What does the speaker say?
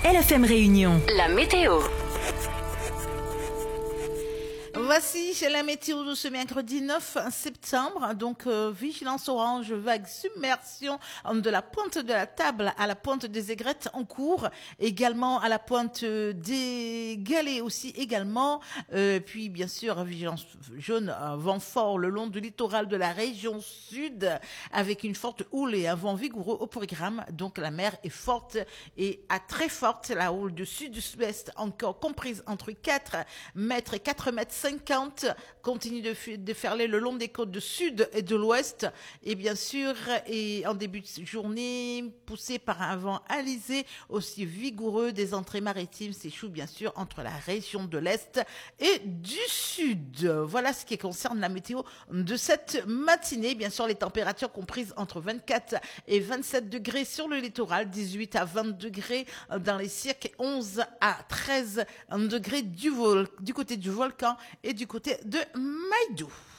LFM Réunion. La météo. Voici la météo de ce mercredi 9 septembre. Donc, vigilance orange, vague, submersion de la pointe de la table à la pointe des aigrettes en cours. Également à la pointe des galets aussi également. Puis, bien sûr, vigilance jaune, vent fort le long du littoral de la région sud avec une forte houle et un vent vigoureux au programme. Donc, la mer est forte et à très forte. La houle du sud-sud-ouest encore comprise entre 4 mètres et 4 mètres 50 continue de déferler le long des côtes du sud et de l'ouest et bien sûr et en début de journée poussé par un vent alizé aussi vigoureux des entrées maritimes s'échoue bien sûr entre la région de l'est et du sud. Voilà ce qui concerne la météo de cette matinée. Bien sûr les températures comprises entre 24 et 27 degrés sur le littoral, 18 à 20 degrés dans les cirques, 11 à 13 degrés du côté du volcan et du côté de Maïdou.